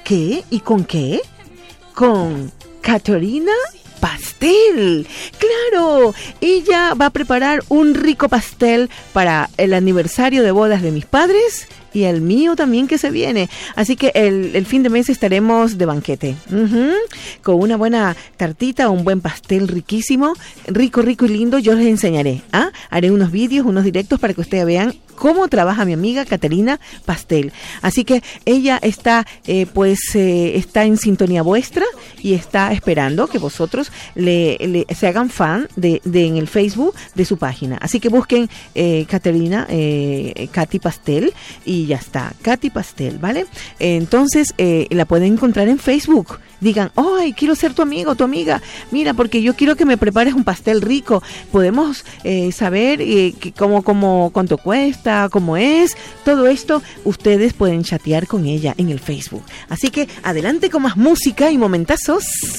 qué y con qué? Con Caterina Pastel. Claro, ella va a preparar un rico pastel para el aniversario de bodas de mis padres y el mío también que se viene. Así que el fin de mes estaremos de banquete. Con una buena tartita, un buen pastel riquísimo, rico y lindo. Yo les enseñaré. Haré unos vídeos, unos directos para que ustedes vean cómo trabaja mi amiga Caterina Pastel. Así que ella está, está en sintonía vuestra y está esperando que vosotros se hagan fan de en el Facebook de su página. Así que busquen Caterina, Katy Pastel, y ya está, Katy Pastel, ¿vale? Entonces la pueden encontrar en Facebook. Digan, ¡ay, quiero ser tu amigo, tu amiga! Mira, porque yo quiero que me prepares un pastel rico. Podemos saber cuánto cuesta, cómo es. Todo esto ustedes pueden chatear con ella en el Facebook. Así que adelante con más música y momentazos.